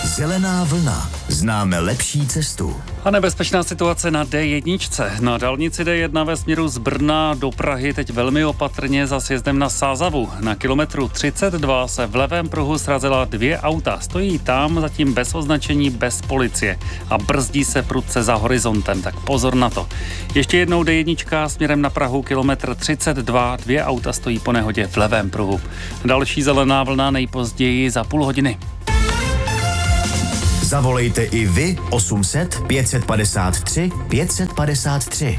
Zelená vlna. Známe lepší cestu. A nebezpečná situace na D1. Na dálnici D1 ve směru z Brna do Prahy teď velmi opatrně za sjezdem na Sázavu. Na kilometru 32 se v levém pruhu srazila 2 auta. Stojí tam zatím bez označení, bez policie a brzdí se prudce za horizontem, tak pozor na to. Ještě jednou D1 směrem na Prahu, kilometr 32, 2 auta stojí po nehodě v levém pruhu. Další zelená vlna nejpozději za půl hodiny. Zavolejte i vy 800 553 553.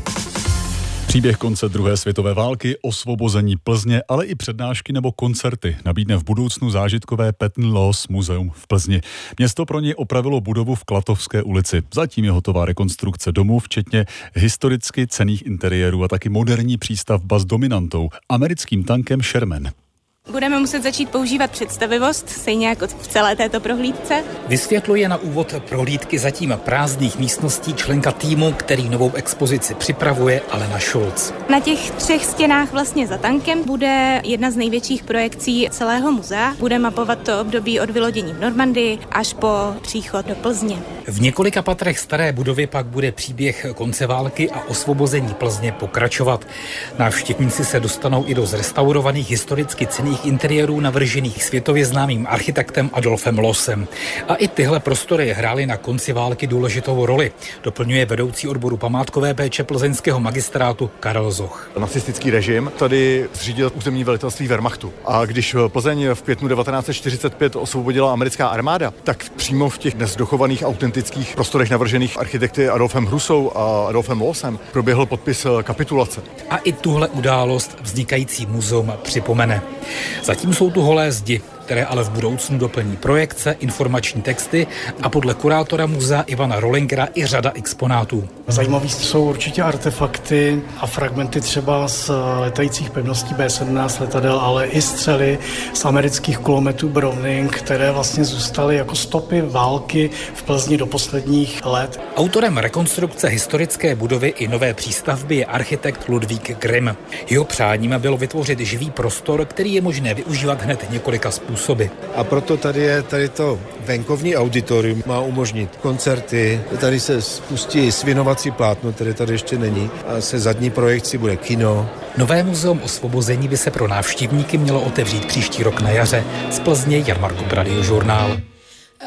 Příběh konce druhé světové války, osvobození Plzně, ale i přednášky nebo koncerty nabídne v budoucnu zážitkové Patent Laws muzeum v Plzni. Město pro něj opravilo budovu v Klatovské ulici. Zatím je hotová rekonstrukce domu, včetně historicky cenných interiérů a taky moderní přístavba s dominantou, americkým tankem Sherman. Budeme muset začít používat představivost, stejně jako v celé této prohlídce. Vysvětluje na úvod prohlídky zatím prázdných místností členka týmu, který novou expozici připravuje, Alena Schulz. Na těch 3 stěnách vlastně za tankem bude jedna z největších projekcí celého muzea. Bude mapovat to období od vylodění v Normandii až po příchod do Plzně. V několika patrech staré budovy pak bude příběh konce války a osvobození Plzně pokračovat. Návštěvníci se dostanou i do zrestaurovaných historicky cenných interiérů navržených světově známým architektem Adolfem Lossem. A i tyhle prostory hrály na konci války důležitou roli, doplňuje vedoucí odboru památkové péče plzeňského magistrátu Karel Zoch. Nacistický režim tady zřídil územní velitelství Wehrmachtu. A když Plzeň v květnu 1945 osvobodila americká armáda, tak přímo v těch dnes dochovaných autentických prostorech navržených architekty Adolfem Hrusou a Adolfem Lossem proběhl podpis kapitulace. A i tuhle událost vznikající muzeum připomene. Zatím jsou tu holé zdi, které ale v budoucnu doplní projekce, informační texty a podle kurátora muzea Ivana Rollingera i řada exponátů. Zajímavý jsou určitě artefakty a fragmenty třeba z letajících pevností B-17 letadel, ale i střely z amerických kulometů Browning, které vlastně zůstaly jako stopy války v Plzni do posledních let. Autorem rekonstrukce historické budovy i nové přístavby je architekt Ludvík Grimm. Jeho přáním bylo vytvořit živý prostor, který je možné využívat hned několika způsoby. A proto tady je to venkovní auditorium, má umožnit koncerty, tady se spustí svinovací plátno, které tady ještě není, a se zadní projekcí bude kino. Nové muzeum osvobození by se pro návštěvníky mělo otevřít příští rok na jaře. Z Plzně Jan Markop, Radiožurnál.